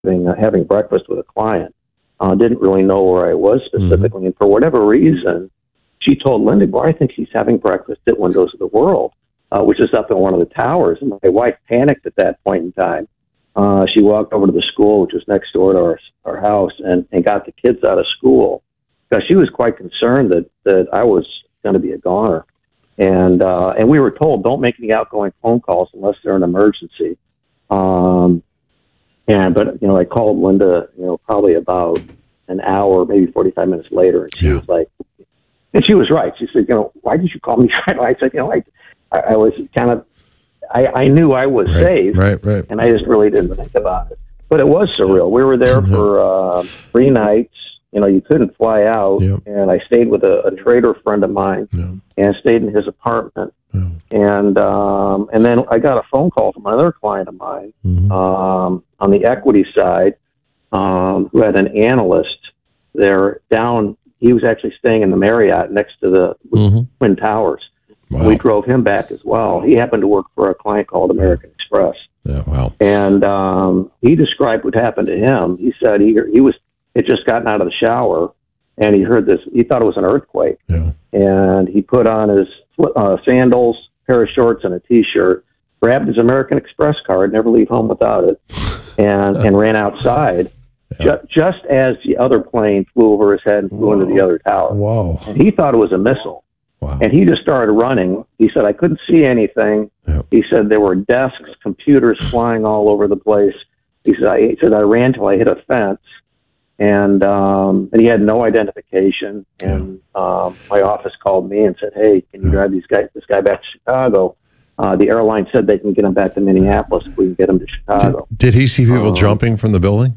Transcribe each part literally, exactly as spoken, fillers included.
having, uh, having breakfast with a client. Uh, didn't really know where I was specifically. Mm-hmm. And for whatever reason, she told Linda, well, I think she's having breakfast at Windows of the World, uh, which is up in one of the towers. And my wife panicked at that point in time. Uh, she walked over to the school, which was next door to our, our house, and, and got the kids out of school because she was quite concerned that, that I was going to be a goner. And uh, and we were told, don't make any outgoing phone calls unless they're an emergency. Um, and but you know, I called Linda, you know, probably about an hour, maybe forty-five minutes later, and she yeah. was like, and she was right. She said, you know, why did you call me? I said, you know, I I, I was kind of, I, I knew I was right, safe, right, right, and I just really didn't think about it. But it was surreal. We were there mm-hmm. for uh, three nights. You know, you couldn't fly out, yep. and I stayed with a, a trader friend of mine, yep. and stayed in his apartment. Yep. And um, and then I got a phone call from another client of mine mm-hmm. um, on the equity side, um, who had an analyst there down. He was actually staying in the Marriott next to the mm-hmm. Twin Towers. Wow. We drove him back as well. He happened to work for a client called American yeah. Express. Yeah, wow. And um, he described what happened to him. He said he he was. Had just gotten out of the shower, and he heard this. He thought it was an earthquake, yeah. and he put on his uh, sandals, pair of shorts, and a T-shirt. Grabbed his American Express card, never leave home without it, and and ran outside. Yeah. Ju- just as the other plane flew over his head and flew Whoa. into the other tower. Whoa! And he thought it was a missile. Wow! And he just started running. He said, "I couldn't see anything." Yep. He said there were desks, computers flying all over the place. He said, "I he said I ran till I hit a fence." And um, and he had no identification. And yeah. um, my office called me and said, "Hey, can you yeah. drive these guys, this guy back to Chicago?" Uh, the airline said they can get him back to Minneapolis if we can get him to Chicago. Did, did he see people um, jumping from the building?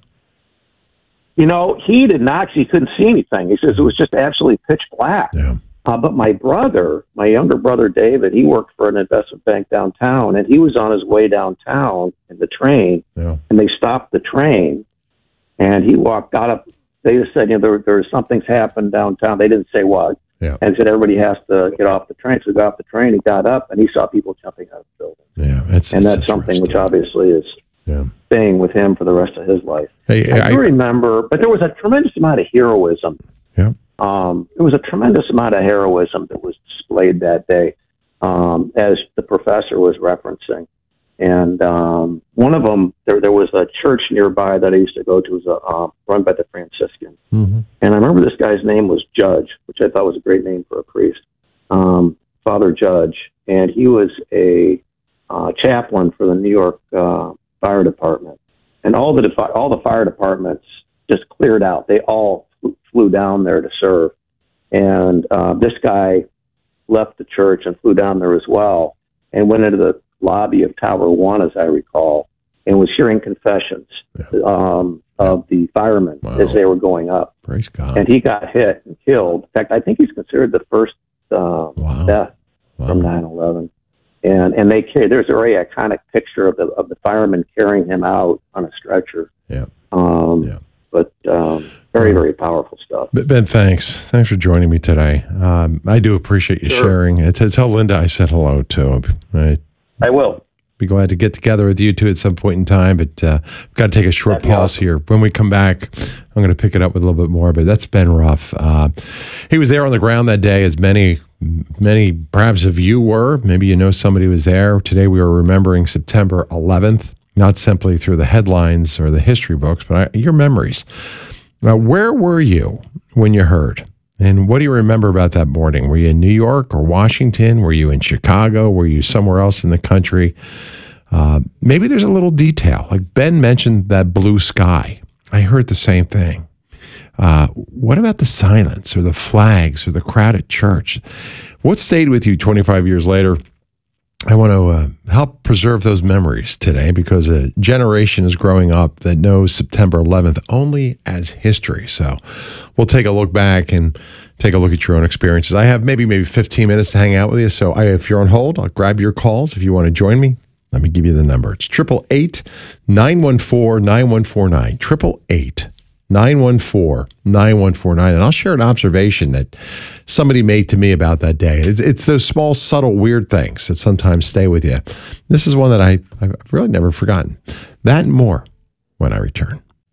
You know, he did not. He couldn't see anything. He says it was just absolutely pitch black. Yeah. Uh, but my brother, my younger brother David, he worked for an investment bank downtown, and he was on his way downtown in the train, yeah. and they stopped the train. And he walked, got up. They just said, you know, there, there's something's happened downtown. They didn't say what. Yeah. And said everybody has to get off the train. So he got off the train. He got up, and he saw people jumping out of the building. Yeah, it's, and it's that's something which obviously is yeah. staying with him for the rest of his life. Hey, I, I do remember, but there was a tremendous amount of heroism. Yeah. Um, there was a tremendous amount of heroism that was displayed that day, um, as the professor was referencing. And um, one of them, there there was a church nearby that I used to go to, was a, uh, run by the Franciscans. Mm-hmm. And I remember this guy's name was Judge, which I thought was a great name for a priest, um, Father Judge. And he was a uh, chaplain for the New York uh, Fire Department. And all the defi- all the fire departments just cleared out. They all flew, flew down there to serve. And uh, this guy left the church and flew down there as well, and went into the lobby of Tower One, as I recall, and was hearing confessions yeah. um, of the firemen wow. as they were going up. Praise God. And he got hit and killed. In fact, I think he's considered the first uh, wow. death wow. from nine eleven. And and they there's a very iconic picture of the of the firemen carrying him out on a stretcher. Yeah. Um, yeah. But um, very, very powerful stuff. Ben, thanks. Thanks for joining me today. Um, I do appreciate you sure. sharing. And to tell Linda I said hello too. Right? I will. Be glad to get together with you two at some point in time, but uh, I've got to take a short That'd pause awesome. here. When we come back, I'm going to pick it up with a little bit more, but that's Ben Ruff. Uh, he was there on the ground that day, as many, many perhaps of you were. Maybe you know somebody who was there. Today we were remembering September eleventh, not simply through the headlines or the history books, but I, your memories. Now, where were you when you heard? And what do you remember about that morning? Were you in New York or Washington? Were you in Chicago? Were you somewhere else in the country? Uh, maybe there's a little detail. Like Ben mentioned that blue sky. I heard the same thing. Uh, what about the silence or the flags or the crowd at church? What stayed with you twenty-five years later? I want to uh, help preserve those memories today, because a generation is growing up that knows September eleventh only as history. So we'll take a look back and take a look at your own experiences. I have maybe maybe fifteen minutes to hang out with you. So I, if you're on hold, I'll grab your calls. If you want to join me, let me give you the number. It's eight eight eight, nine one four, nine one four nine. eight eight eight, nine one four, nine one four nine. And I'll share an observation that somebody made to me about that day. It's, it's those small, subtle, weird things that sometimes stay with you. This is one that I, I've really never forgotten. That and more when I return.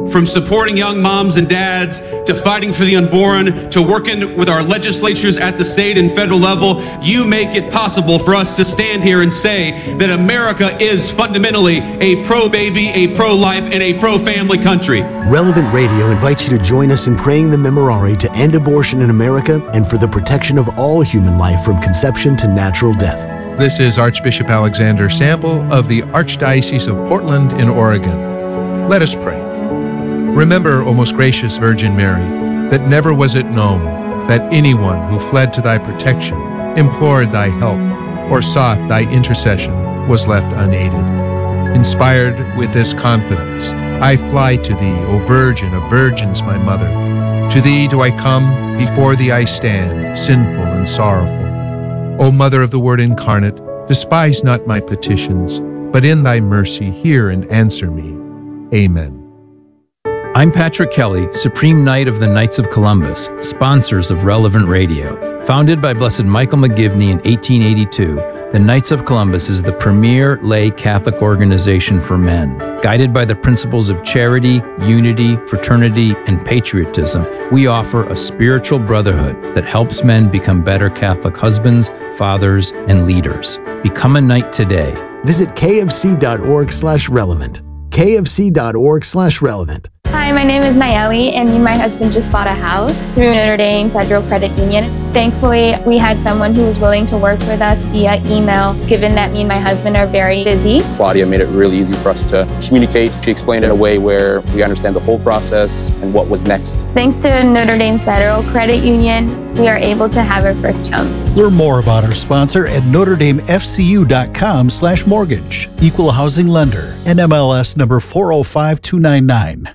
From supporting young moms and dads, to fighting for the unborn, to working with our legislatures at the state and federal level, you make it possible for us to stand here and say that America is fundamentally a pro-baby, a pro-life, and a pro-family country. Relevant Radio invites you to join us in praying the Memorare to end abortion in America and for the protection of all human life from conception to natural death. This is Archbishop Alexander Sample of the Archdiocese of Portland in Oregon. Let us pray. Remember, O most gracious Virgin Mary, that never was it known that anyone who fled to thy protection, implored thy help, or sought thy intercession was left unaided. Inspired with this confidence, I fly to thee, O Virgin of Virgins, my Mother. To thee do I come, before thee I stand, sinful and sorrowful. O Mother of the Word incarnate, despise not my petitions, but in thy mercy hear and answer me. Amen. I'm Patrick Kelly, Supreme Knight of the Knights of Columbus, sponsors of Relevant Radio. Founded by Blessed Michael McGivney in eighteen eighty-two, the Knights of Columbus is the premier lay Catholic organization for men. Guided by the principles of charity, unity, fraternity, and patriotism, we offer a spiritual brotherhood that helps men become better Catholic husbands, fathers, and leaders. Become a knight today. Visit kfc.org slash relevant. kfc.org slash relevant. Hi, my name is Nayeli, and me and my husband just bought a house through Notre Dame Federal Credit Union. Thankfully, we had someone who was willing to work with us via email, given that me and my husband are very busy. Claudia made it really easy for us to communicate. She explained it in a way where we understand the whole process and what was next. Thanks to Notre Dame Federal Credit Union, we are able to have our first home. Learn more about our sponsor at notredamefcu.com slash mortgage. Equal housing lender. N M L S number four oh five two nine nine.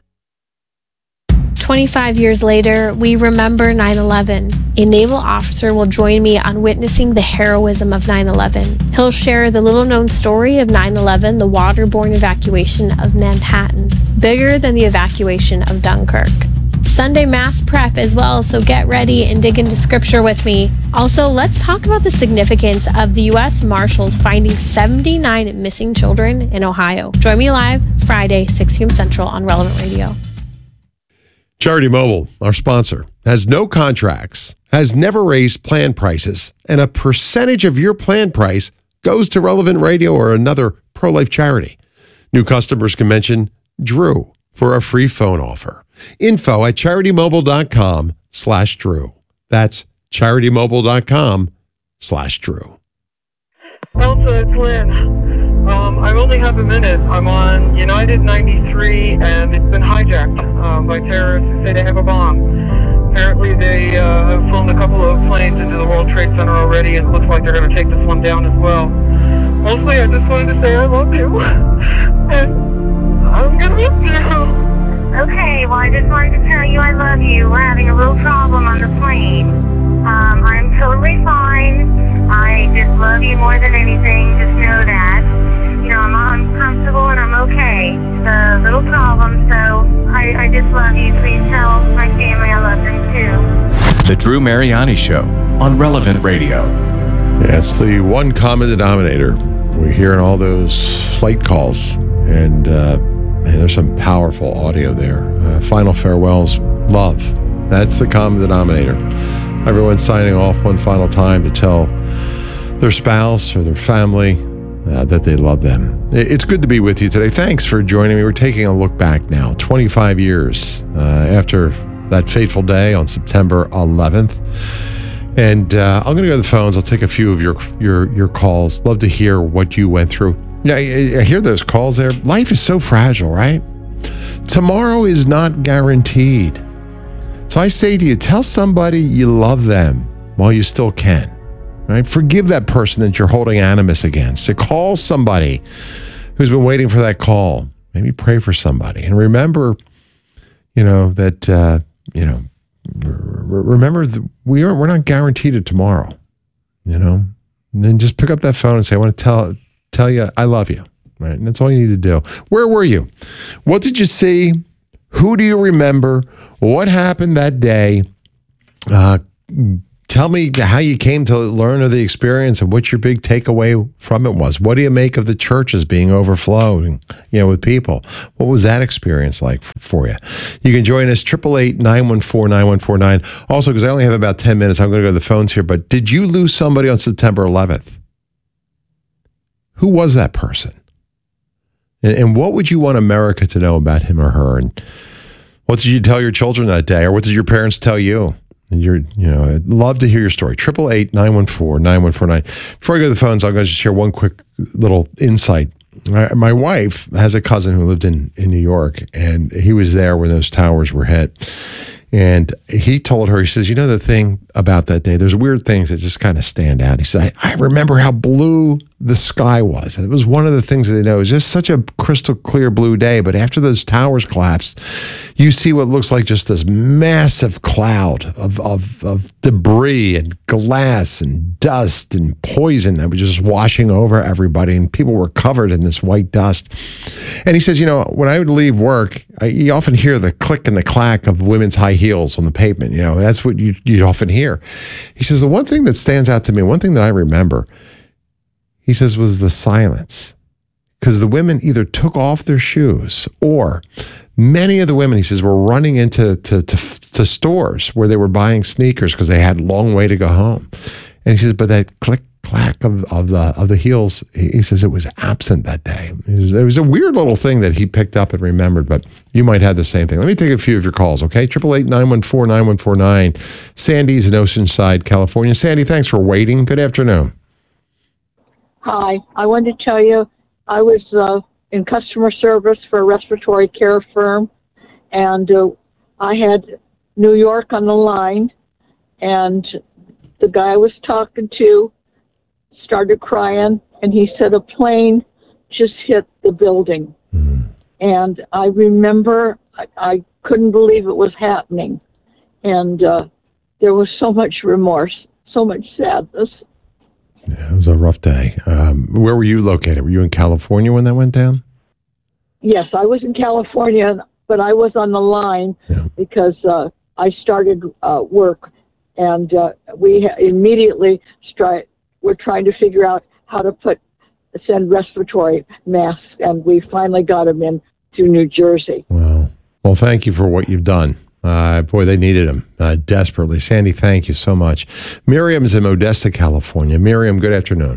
twenty-five years later, we remember nine eleven. A naval officer will join me on witnessing the heroism of nine eleven. He'll share the little-known story of nine eleven, the waterborne evacuation of Manhattan, bigger than the evacuation of Dunkirk. Sunday Mass prep as well, so get ready and dig into scripture with me. Also, let's talk about the significance of the U S Marshals finding seventy-nine missing children in Ohio. Join me live Friday, six p.m. Central on Relevant Radio. Charity Mobile, our sponsor, has no contracts, has never raised plan prices, and a percentage of your plan price goes to Relevant Radio or another pro-life charity. New customers can mention Drew for a free phone offer. Info at charitymobile.com slash Drew. That's charitymobile.com slash Drew. Elsa, it's Lynn. Um, I only have a minute. I'm on United ninety-three, and it's been hijacked um, by terrorists who say they have a bomb. Apparently, they uh, have flown a couple of planes into the World Trade Center already, and it looks like they're going to take this one down as well. Mostly, I just wanted to say I love you, and I'm going to miss you. Okay, well, I just wanted to tell you I love you. We're having a little problem on the plane. Um, I'm totally fine. I just love you more than anything. Just know that. You know, I'm, I'm comfortable and I'm okay. It's a little problem, so I, I just love you. Please tell my family I love them too. The Drew Mariani Show on Relevant Radio. Yeah, it's the one common denominator we hear in all those flight calls. And, uh, man, there's some powerful audio there. Uh, final farewells, love. That's the common denominator. Everyone's signing off one final time to tell their spouse or their family uh, that they love them. It's good to be with you today. Thanks for joining me. We're taking a look back now, twenty-five years uh, after that fateful day on September eleventh. And uh, I'm going to go to the phones. I'll take a few of your your your calls. Love to hear what you went through. Yeah, I, I hear those calls there. Life is so fragile, right? Tomorrow is not guaranteed. So I say to you, tell somebody you love them while you still can. Right? Forgive that person that you're holding animus against. So call somebody who's been waiting for that call. Maybe pray for somebody. And remember, you know, that, uh, you know, remember that we are, we're not guaranteed a tomorrow, you know. And then just pick up that phone and say, I want to tell tell you I love you. Right? And that's all you need to do. Where were you? What did you see? Who do you remember? What happened that day? Uh, tell me how you came to learn of the experience and what your big takeaway from it was. What do you make of the churches being overflowing, you know, with people? What was that experience like for you? You can join us, eight eight eight, nine one four, nine one four nine. Also, because I only have about ten minutes, I'm going to go to the phones here, but did you lose somebody on September eleventh? Who was that person? And, and what would you want America to know about him or her? And what did you tell your children that day? Or what did your parents tell you? And you're, you know, I'd love to hear your story. eight eight eight, nine one four, nine one four nine. Before I go to the phones, I'm going to just share one quick little insight. I, my wife has a cousin who lived in, in New York, and he was there when those towers were hit. And he told her, he says, you know, the thing about that day, there's weird things that just kind of stand out. He said, I, I remember how blue the sky was. It was one of the things that they know. It was just such a crystal clear blue day. But after those towers collapsed, you see what looks like just this massive cloud of, of, of debris and glass and dust and poison that was just washing over everybody. And people were covered in this white dust. And he says, you know, when I would leave work, I, you often hear the click and the clack of women's high heels on the pavement. You know, that's what you, you often hear. He says, the one thing that stands out to me, one thing that I remember, he says, was the silence. Because the women either took off their shoes, or many of the women, he says, were running into to, to, to stores where they were buying sneakers because they had a long way to go home. And he says, but that click, clack of, of the of the heels, he, he says it was absent that day. It was, it was a weird little thing that he picked up and remembered, but you might have the same thing. Let me take a few of your calls, okay? eight eight eight, nine one four, nine one four nine. Sandy's in Oceanside, California. Sandy, thanks for waiting. Good afternoon. Hi. I wanted to tell you, I was uh, in customer service for a respiratory care firm, and uh, I had New York on the line, and the guy I was talking to started crying, and he said a plane just hit the building. Mm. And I remember I, I couldn't believe it was happening. And uh, there was so much remorse, so much sadness. Yeah, it was a rough day. Um, where were you located? Were you in California when that went down? Yes, I was in California, but I was on the line yeah. because uh, I started uh, work, and uh, we immediately stri- were trying to figure out how to put send respiratory masks, and we finally got them in to New Jersey. Wow. Well, thank you for what you've done. Uh, boy, they needed him uh, desperately. Sandy, thank you so much. Miriam is in Modesta, California. Miriam, good afternoon.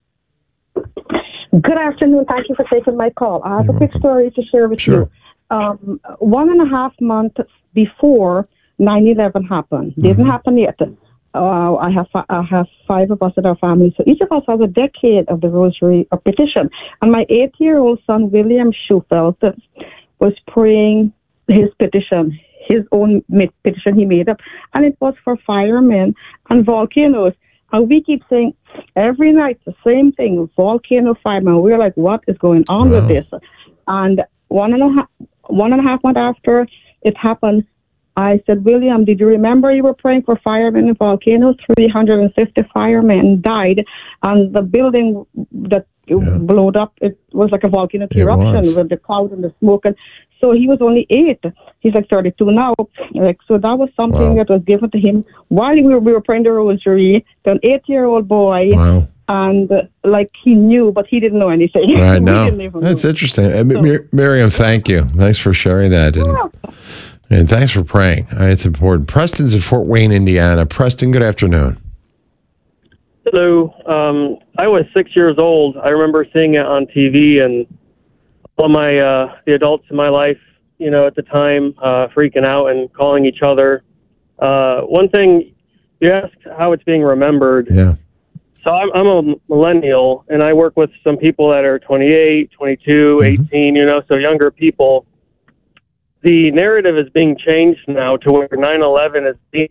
Good afternoon. Thank you for taking my call. I have You're a quick welcome. story to share with sure. you. Um, one and a half months before nine eleven happened, mm-hmm. didn't happen yet. Uh, I have I have five of us in our family, so each of us has a decade of the Rosary of Petition. And my eight-year-old son, William Schufelt, was praying his petition, his own petition he made up, and it was for firemen and volcanoes. And we keep saying every night the same thing, volcano firemen. We're like, what is going on wow. with this? And one and a half, one and a half month after it happened, I said, William, did you remember you were praying for firemen and volcanoes? three hundred fifty firemen died, and the building that yeah. blew up, it was like a volcanic eruption with the cloud and the smoke. And so he was only eight. He's like thirty-two now. Like so, that was something wow. that was given to him while we were, we were praying the rosary to an eight-year-old boy. Wow. And uh, like he knew, but he didn't know anything. Right now, that's know. interesting. So, Mir- Miriam, thank you. Thanks for sharing that. And, yeah. And thanks for praying. Uh, it's important. Preston's in Fort Wayne, Indiana. Preston, good afternoon. Hello. Um, I was six years old. I remember seeing it on T V, and all my uh, the adults in my life, you know, at the time, uh, freaking out and calling each other. Uh, one thing, you asked how it's being remembered. Yeah. So I'm, I'm a millennial, and I work with some people that are twenty-eight, twenty-two, mm-hmm. eighteen, you know, so younger people. The narrative is being changed now to where nine eleven is being...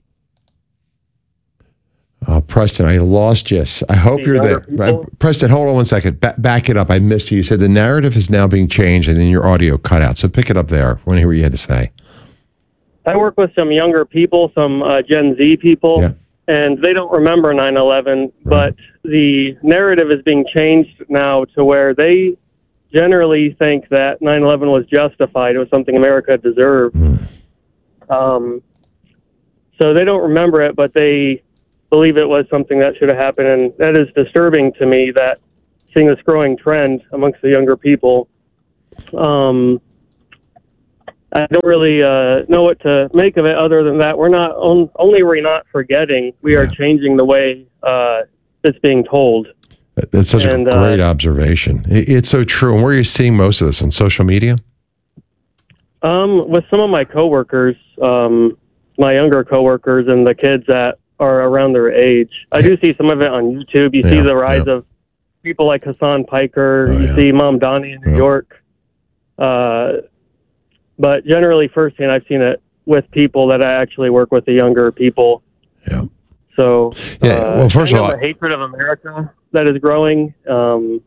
Uh, Preston, I lost you. I hope the you're there. People. Preston, hold on one second. Ba- back it up. I missed you. You said the narrative is now being changed, and then your audio cut out. So pick it up there. I want to hear what you had to say. I work with some younger people, some uh, Gen Z people, yeah. and they don't remember nine eleven, right. but the narrative is being changed now to where they generally think that nine eleven was justified. It was something America deserved. Mm. Um, so they don't remember it, but they believe it was something that should have happened, and that is disturbing to me, that seeing this growing trend amongst the younger people. Um, I don't really uh, know what to make of it other than that we're not, on, only we're not forgetting, we are changing the way uh, it's being told. That's such and, a great uh, observation. It, it's so true. And where are you seeing most of this? On social media? Um, with some of my coworkers, um, my younger coworkers and the kids that are around their age. I do see some of it on YouTube. You Yeah, see the rise yeah. of people like Hassan Piker. Oh, you yeah. see Mom Donnie in New Yeah. York. Uh, but generally, firsthand, I've seen it with people that I actually work with, the younger people. Yeah. So, Yeah, uh, well, first kind of all- the hatred of America that is growing. Um,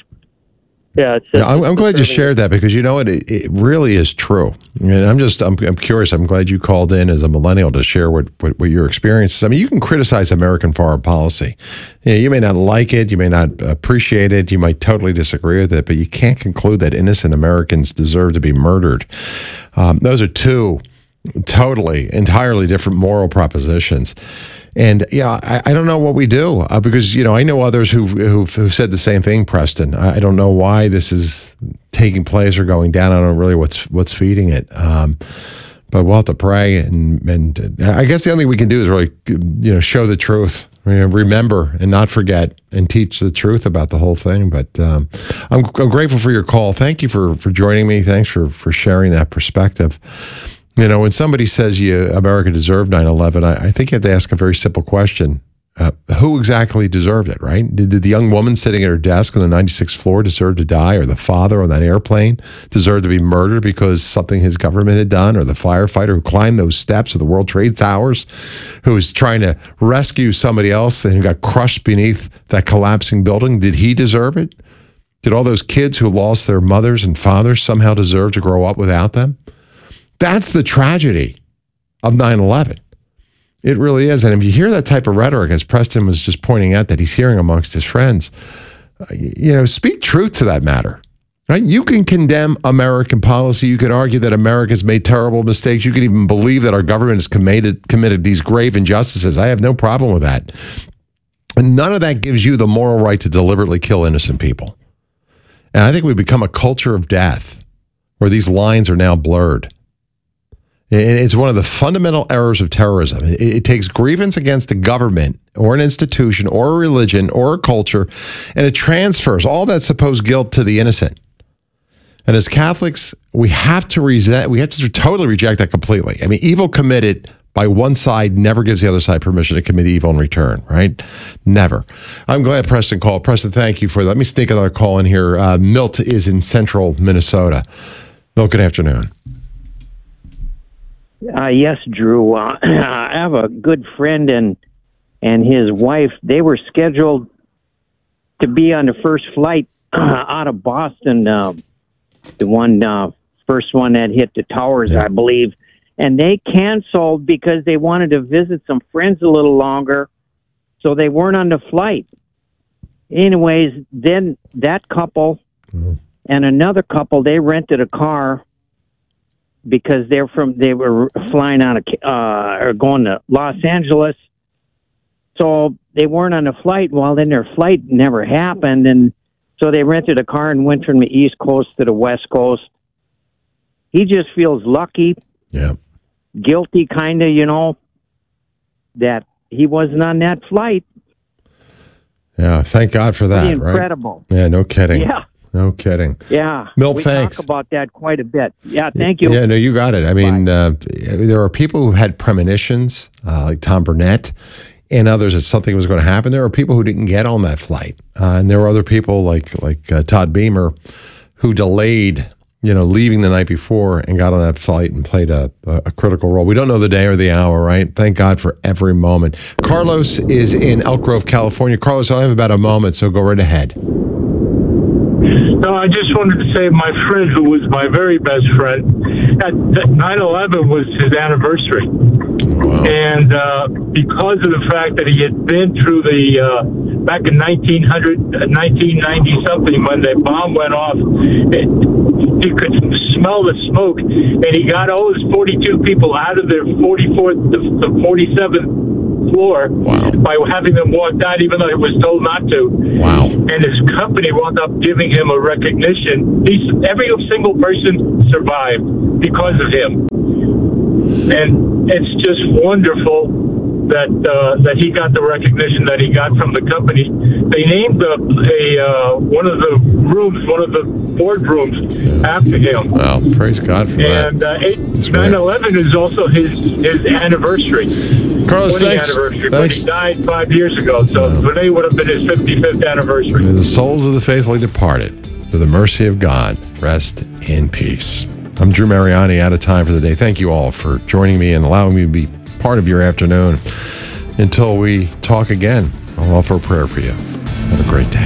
yeah, it's just, Yeah, I'm, I'm glad you disturbing. shared that, because you know what, it, it really is true. And I'm just, I'm, I'm curious. I'm glad you called in as a millennial to share what, what, what your experience is. I mean, you can criticize American foreign policy. You know, you may not like it, you may not appreciate it, you might totally disagree with it, but you can't conclude that innocent Americans deserve to be murdered. Um, those are two totally, entirely different moral propositions. And yeah, I, I don't know what we do uh, because, you know, I know others who've, who've, who've said the same thing, Preston. I, I don't know why this is taking place or going down. I don't know really what's what's feeding it. Um, but we'll have to pray. And, and I guess the only thing we can do is really, you know, show the truth, you know, remember and not forget, and teach the truth about the whole thing. But um, I'm, I'm grateful for your call. Thank you for, for joining me. Thanks for, for sharing that perspective. You know, when somebody says you America deserved nine eleven, I, I think you have to ask a very simple question. Uh, who exactly deserved it, right? Did, did the young woman sitting at her desk on the ninety-sixth floor deserve to die? Or the father on that airplane deserve to be murdered because something his government had done? Or the firefighter who climbed those steps of the World Trade Towers, who was trying to rescue somebody else and got crushed beneath that collapsing building? Did he deserve it? Did all those kids who lost their mothers and fathers somehow deserve to grow up without them? That's the tragedy of nine eleven. It really is. And if you hear that type of rhetoric, as Preston was just pointing out that he's hearing amongst his friends, uh, you know, speak truth to that matter. Right? You can condemn American policy. You can argue that America's made terrible mistakes. You can even believe that our government has committed, committed these grave injustices. I have no problem with that. And none of that gives you the moral right to deliberately kill innocent people. And I think we've become a culture of death where these lines are now blurred. It's one of the fundamental errors of terrorism. It, it takes grievance against a government or an institution or a religion or a culture, and it transfers all that supposed guilt to the innocent. And as Catholics, we have to resent, we have to totally reject that completely. I mean, evil committed by one side never gives the other side permission to commit evil in return, right? Never. I'm glad Preston called. Preston, thank you for that. Let me sneak another call in here. Uh, Milt is in central Minnesota. Milt, good afternoon. Uh, yes, Drew. Uh, I have a good friend and and his wife. They were scheduled to be on the first flight uh, out of Boston, uh, the one uh, first one that hit the towers, yeah. I believe. And they canceled because they wanted to visit some friends a little longer, so they weren't on the flight. Anyways, then that couple mm. and another couple, they rented a car because they're from they were flying out of uh, or going to Los Angeles, so they weren't on the flight. Well, then their flight never happened, and so they rented a car and went from the East Coast to the West Coast. He just feels lucky, yeah, guilty, kind of, you know, that he wasn't on that flight. Yeah, thank God for that. Pretty incredible. Right? Yeah, no kidding. Yeah. No kidding. Yeah. Milt, we thanks. talk about that quite a bit. Yeah, thank you. Yeah, no, you got it. I mean, uh, there are people who had premonitions, uh, like Tom Burnett, and others that something was going to happen. There are people who didn't get on that flight. Uh, and there were other people like like uh, Todd Beamer who delayed, you know, leaving the night before and got on that flight and played a, a, a critical role. We don't know the day or the hour, right? Thank God for every moment. Carlos is in Elk Grove, California. Carlos, I have about a moment, so go right ahead. No, I just wanted to say my friend, who was my very best friend, at nine eleven was his anniversary. Wow. And uh, because of the fact that he had been through the, uh, back in nineteen hundred, nineteen ninety something, when the bomb went off, it, he could smell the smoke, and he got all his forty-two people out of their forty-fourth, the, the forty-seventh floor by having them walk down, even though he was told not to. Wow. And his company wound up giving him a recognition. He's, every single person survived because of him. And it's just wonderful that uh, that he got the recognition that he got from the company. They named a, a uh, one of the rooms, one of the boardrooms, after him. Wow, praise God for that. And uh, nine eleven is also his his anniversary. Carlos, thanks. Anniversary, thanks. But he died five years ago, so Yeah. today would have been his fifty-fifth anniversary. May the souls of the faithfully departed, through the mercy of God, rest in peace. I'm Drew Mariani, out of time for the day. Thank you all for joining me and allowing me to be part of your afternoon. Until we talk again, I'll offer a prayer for you. Have a great day.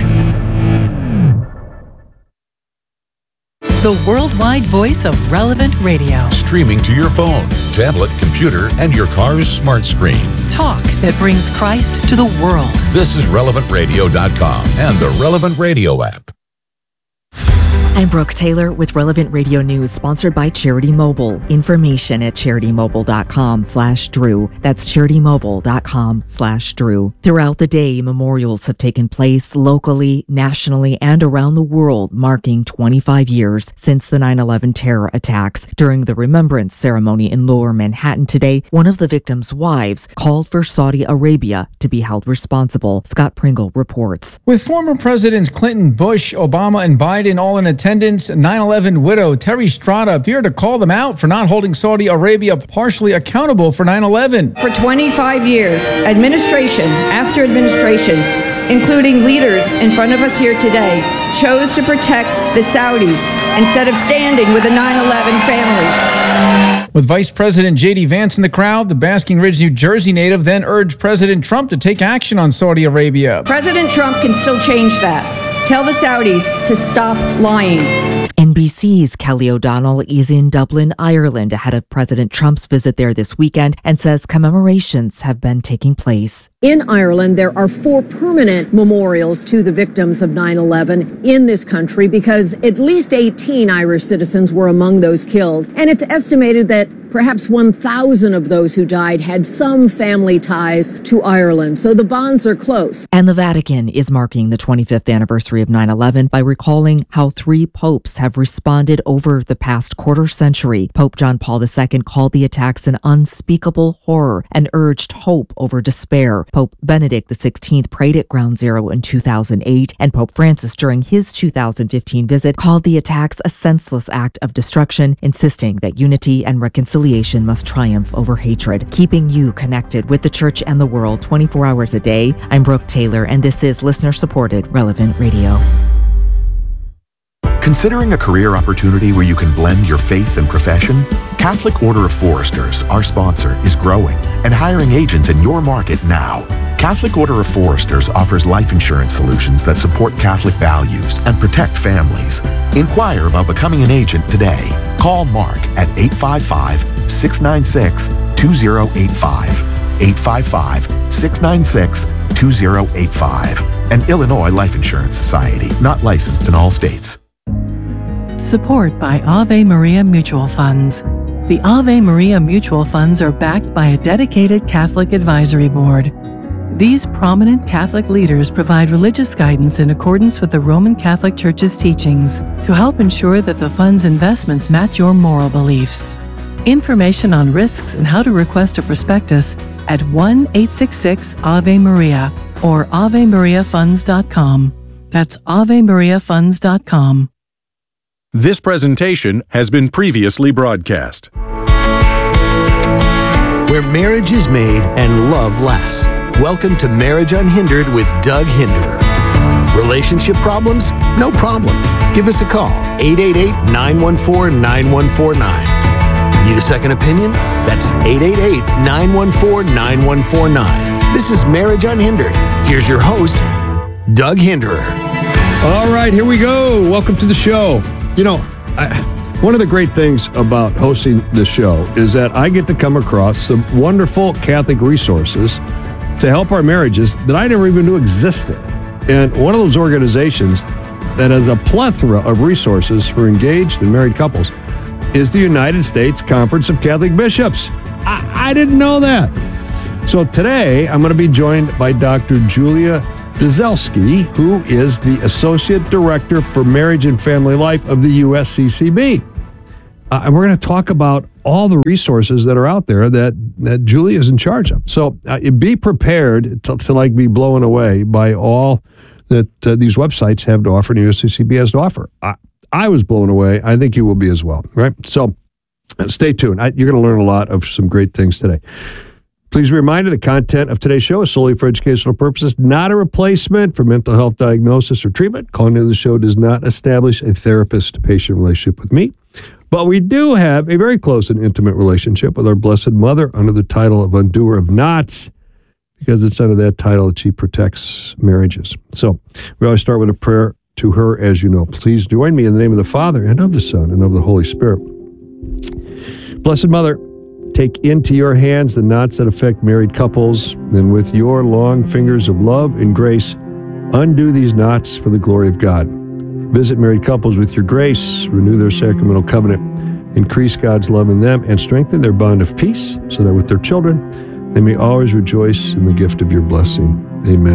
The worldwide voice of Relevant Radio. Streaming to your phone, tablet, computer, and your car's smart screen. Talk that brings Christ to the world. This is relevant radio dot com and the Relevant Radio app. I'm Brooke Taylor with Relevant Radio News, sponsored by Charity Mobile. Information at charitymobile.com slash Drew. That's charitymobile.com slash Drew. Throughout the day, memorials have taken place locally, nationally, and around the world, marking twenty-five years since the nine eleven terror attacks. During the remembrance ceremony in Lower Manhattan today, one of the victims' wives called for Saudi Arabia to be held responsible. Scott Pringle reports. With former Presidents Clinton, Bush, Obama, and Biden all in attendance, nine eleven widow Terry Strada appeared to call them out for not holding Saudi Arabia partially accountable for nine eleven. For twenty-five years, administration after administration, including leaders in front of us here today, chose to protect the Saudis instead of standing with the nine eleven families. With Vice President J D Vance in the crowd, the Basking Ridge, New Jersey native then urged President Trump to take action on Saudi Arabia. President Trump can still change that. Tell the Saudis to stop lying. N B C's Kelly O'Donnell is in Dublin, Ireland, ahead of President Trump's visit there this weekend, and says commemorations have been taking place. In Ireland, there are four permanent memorials to the victims of nine eleven in this country because at least eighteen Irish citizens were among those killed. And it's estimated that perhaps one thousand of those who died had some family ties to Ireland. So the bonds are close. And the Vatican is marking the twenty-fifth anniversary of nine eleven by recalling how three popes have responded over the past quarter century. Pope John Paul the Second called the attacks an unspeakable horror and urged hope over despair. Pope Benedict the Sixteenth prayed at Ground Zero in two thousand eight, and Pope Francis, during his two thousand fifteen visit, called the attacks a senseless act of destruction, insisting that unity and reconciliation must triumph over hatred. Keeping you connected with the church and the world twenty-four hours a day, I'm Brooke Taylor, and this is listener-supported Relevant Radio. Considering a career opportunity where you can blend your faith and profession? Catholic Order of Foresters, our sponsor, is growing and hiring agents in your market now. Catholic Order of Foresters offers life insurance solutions that support Catholic values and protect families. Inquire about becoming an agent today. Call Mark at eight five five, six nine six, two zero eight five. eight five five, six nine six, two zero eight five. An Illinois Life Insurance Society, not licensed in all states. Support by Ave Maria Mutual Funds. The Ave Maria Mutual Funds are backed by a dedicated Catholic advisory board. These prominent Catholic leaders provide religious guidance in accordance with the Roman Catholic Church's teachings to help ensure that the fund's investments match your moral beliefs. Information on risks and how to request a prospectus at one eight six six Ave Maria or ave maria funds dot com. That's ave maria funds dot com. This presentation has been previously broadcast. Where marriage is made and love lasts. Welcome to Marriage Unhindered with Doug Hinderer. Relationship problems? No problem. Give us a call, eight eight eight, nine one four, nine one four nine. Need a second opinion? That's eight eight eight, nine one four, nine one four nine. This is Marriage Unhindered. Here's your host, Doug Hinderer. All right, here we go. Welcome to the show. You know, I, one of the great things about hosting this show is that I get to come across some wonderful Catholic resources to help our marriages that I never even knew existed. And one of those organizations that has a plethora of resources for engaged and married couples is the United States Conference of Catholic Bishops. I, I didn't know that. So today, I'm going to be joined by Doctor Julia Dzelski, who is the Associate Director for Marriage and Family Life of the U S C C B. Uh, and we're going to talk about all the resources that are out there that, that Julia is in charge of. So uh, be prepared to, to like be blown away by all that uh, these websites have to offer and U S C C B has to offer. I, I was blown away. I think you will be as well, right? So uh, stay tuned. I, you're going to learn a lot of some great things today. Please be reminded the content of today's show is solely for educational purposes, not a replacement for mental health diagnosis or treatment. Calling into the show does not establish a therapist-patient relationship with me. But we do have a very close and intimate relationship with our Blessed Mother under the title of Undoer of Knots, because it's under that title that she protects marriages. So we always start with a prayer to her, as you know. Please join me in the name of the Father, and of the Son, and of the Holy Spirit. Blessed Mother, take into your hands the knots that affect married couples, and with your long fingers of love and grace, undo these knots for the glory of God. Visit married couples with your grace, renew their sacramental covenant, increase God's love in them, and strengthen their bond of peace, so that with their children, they may always rejoice in the gift of your blessing.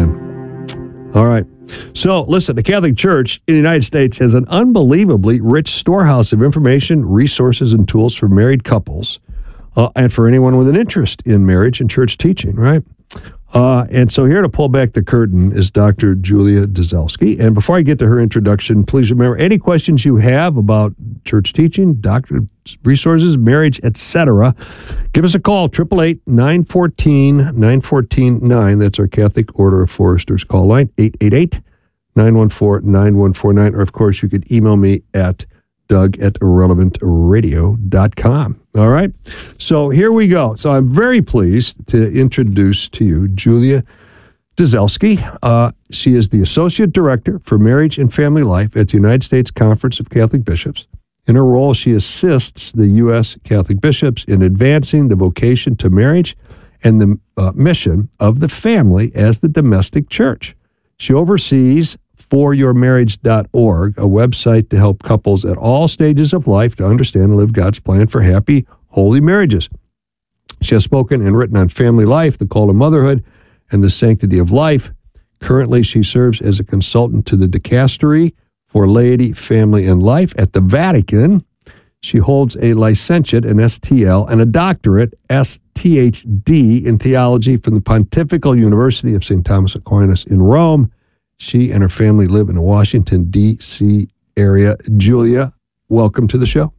Amen. All right. So, listen, the Catholic Church in the United States has an unbelievably rich storehouse of information, resources, and tools for married couples, uh, and for anyone with an interest in marriage and church teaching, right? Uh, and so here to pull back the curtain is Doctor Julia Dzelski. And before I get to her introduction, please remember, any questions you have about church teaching, doctor resources, marriage, et cetera, give us a call, eight eight eight, nine one four, nine one four nine. That's our Catholic Order of Foresters call line, eight eight eight, nine one four, nine one four nine. Or, of course, you could email me at doug at irrelevant radio dot com. All right. So here we go. So I'm very pleased to introduce to you Julia Dzelski. Uh, she is the Associate Director for Marriage and Family Life at the United States Conference of Catholic Bishops. In her role, she assists the U S Catholic bishops in advancing the vocation to marriage and the uh, mission of the family as the domestic church. She oversees for your marriage dot org, a website to help couples at all stages of life to understand and live God's plan for happy, holy marriages. She has spoken and written on family life, the call to motherhood, and the sanctity of life. Currently, she serves as a consultant to the Dicastery for Laity, Family, and Life at the Vatican. She holds a licentiate in S T L and a doctorate, S T H D, in theology from the Pontifical University of Saint Thomas Aquinas in Rome. She and her family live in the Washington, D C area. Julia, welcome to the show.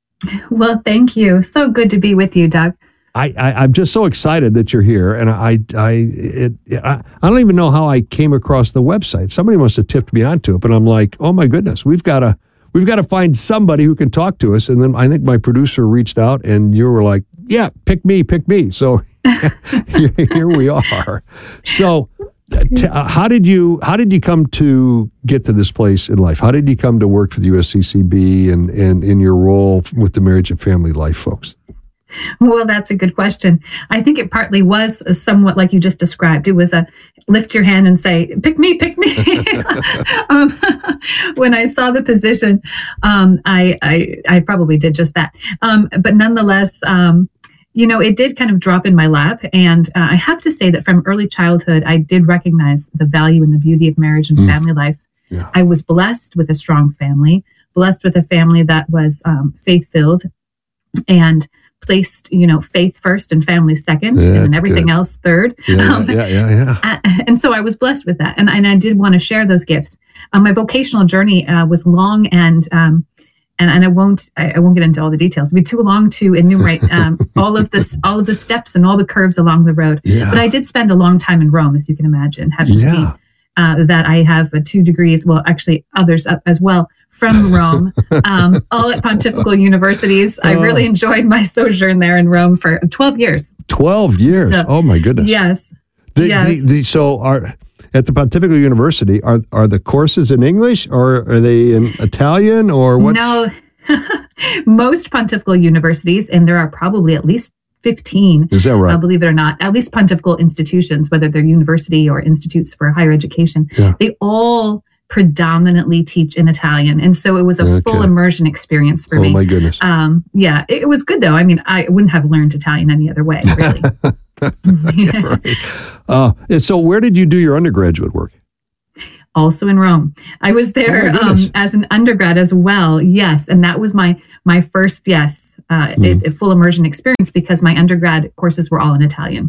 Well, thank you. So good to be with you, Doug. I, I, I'm just so excited that you're here, and I I, it, I I don't even know how I came across the website. Somebody must have tipped me onto it, but I'm like, oh my goodness, we've got to we've got to find somebody who can talk to us. And then I think my producer reached out, and you were like, yeah, pick me, pick me. So here, here we are. So. T- uh, how did you how did you come to get to this place in life? How did you come to work for the U S C C B and, and in your role with the Marriage and Family Life folks? Well, that's a good question. I think it partly was somewhat like you just described. It was a lift your hand and say, pick me, pick me. um, when I saw the position, um, I, I I probably did just that. Um, but nonetheless, um, you know, it did kind of drop in my lap. And uh, I have to say that from early childhood, I did recognize the value and the beauty of marriage and mm. family life. Yeah. I was blessed with a strong family, blessed with a family that was um, faith-filled and placed, you know, faith first and family second, yeah, and then everything good. else third. Yeah, um, yeah, yeah, yeah. Uh, and so I was blessed with that. And, and I did want to share those gifts. Um, my vocational journey uh, was long and um And, and I won't I, I won't get into all the details. It'd be too long to enumerate um, all of this, all of the steps and all the curves along the road. Yeah. But I did spend a long time in Rome, as you can imagine, having yeah. seen uh, that I have uh, two degrees, well, actually others uh, as well, from Rome, um, all at pontifical universities. I really enjoyed my sojourn there in Rome for twelve years. twelve years? So, oh, my goodness. Yes. The, yes. The, the, so are... At the Pontifical University, are are the courses in English or are they in Italian or what? No, most Pontifical universities, and there are probably at least fifteen. Is that right? Uh, believe it or not, at least Pontifical institutions, whether they're university or institutes for higher education, yeah. they all predominantly teach in Italian. And so it was a okay. full immersion experience for oh, me. Oh my goodness. Um, yeah, it, it was good though. I mean, I wouldn't have learned Italian any other way, really. Yeah, right. Uh, and so where did you do your undergraduate work? Also in Rome. I was there Oh, um, as an undergrad as well. Yes. And that was my, my first, yes, uh, Mm-hmm. it, it full immersion experience because my undergrad courses were all in Italian.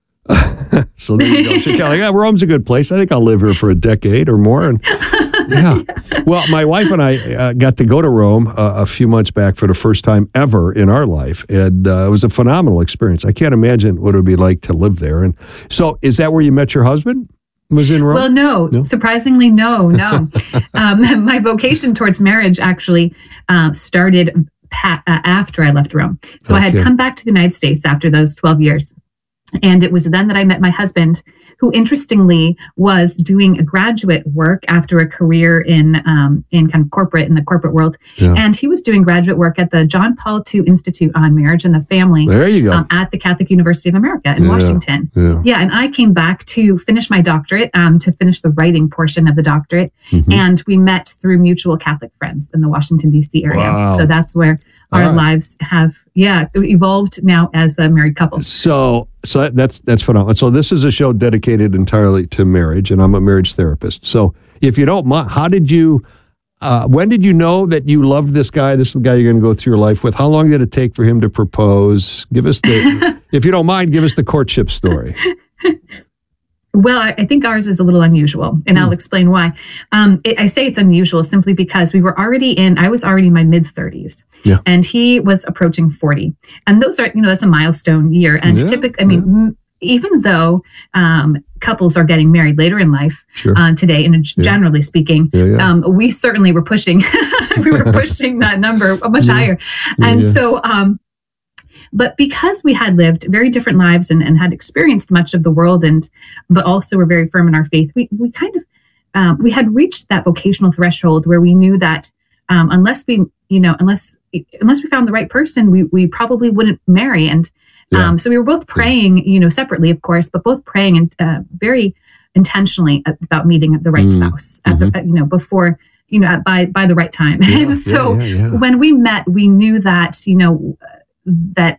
So there you go. So you're kind of like, yeah, Rome's a good place. I think I'll live here for a decade or more. And yeah. Well, my wife and I uh, got to go to Rome uh, a few months back for the first time ever in our life. And uh, it was a phenomenal experience. I can't imagine what it would be like to live there. And so is that where you met your husband? Was in Rome? Well, no, No? surprisingly, no, no. um, my vocation towards marriage actually uh, started pa- uh, after I left Rome. So I Okay. had come back to the United States after those twelve years. And it was then that I met my husband, who interestingly was doing a graduate work after a career in um, in kind of corporate, in the corporate world. Yeah. And he was doing graduate work at the John Paul the Second Institute on Marriage and the Family. There you go. Um, at the Catholic University of America in Yeah, Washington. yeah. Yeah, and I came back to finish my doctorate, um, to finish the writing portion of the doctorate. Mhm. And we met through mutual Catholic friends in the Washington, D C area. Wow. So that's where our All right. lives have, yeah, evolved now as a married couple. So, so that- that's that's phenomenal. So this is a show dedicated entirely to marriage, and I'm a marriage therapist. So, if you don't mind, how did you? Uh, when did you know that you loved this guy? This is the guy you're going to go through your life with. How long did it take for him to propose? Give us the, if you don't mind, give us the courtship story. Well, I, I think ours is a little unusual, and Hmm. I'll explain why. Um, it, I say it's unusual simply because we were already in, I was already in my mid thirties, Yeah. and he was approaching forty. And those are, you know, that's a milestone year. And Yeah, typically, I mean, m- even though um, couples are getting married later in life Sure. uh, today, and g- Yeah. generally speaking, Yeah, yeah. Um, we certainly were pushing, we were pushing that number much Yeah. higher. Yeah, And yeah. so, um, but because we had lived very different lives and, and had experienced much of the world, and but also were very firm in our faith, we we kind of um, we had reached that vocational threshold where we knew that um, unless we you know unless unless we found the right person, we we probably wouldn't marry. And Yeah. um, so we were both praying, you know, separately, of course, but both praying and uh, very intentionally about meeting the right Mm. spouse at the you know before you know at, by by the right time. Yeah, And so yeah, yeah, yeah. when we met, we knew that you know that